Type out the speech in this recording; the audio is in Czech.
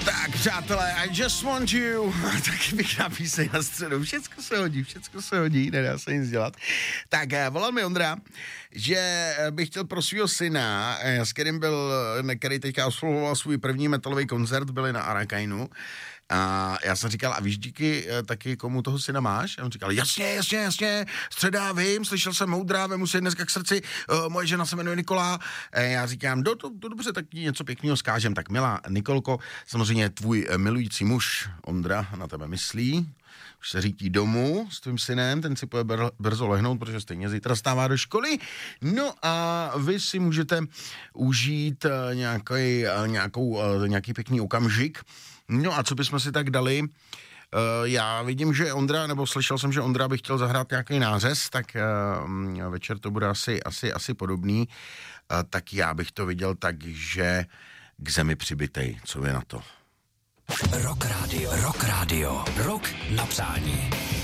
Tak, přátelé, I just want you. Taky pěkná píseň na středu. Všecko se hodí, nedá se nic dělat. Tak, volal mi Ondra, že bych chtěl pro svého syna, s kterým který teďka oslovoval svůj první metalový koncert, byli na Arakainu. A já jsem říkal, a víš díky taky, komu toho syna máš? A on říkal, jasně, středa, vím, slyšel jsem Moudra, vemu si dneska k srdci, moje žena se jmenuje Nikola. Já říkám, to dobře, tak něco pěkného zkážem. Tak milá Nikolko, samozřejmě tvůj milující muž Ondra na tebe myslí, už se řítí domů s tvým synem, ten si půjde brzo lehnout, protože stejně zítra stává do školy. No a vy si můžete užít nějaký pěkný okamžik. No a co bychom si tak dali? Já vidím, že Ondra, nebo slyšel jsem, že Ondra by chtěl zahrát nějaký nářez, tak večer to bude asi podobný. Tak já bych to viděl tak, že k zemi přibitej. Co vy na to? Rock Radio. Rock na přání.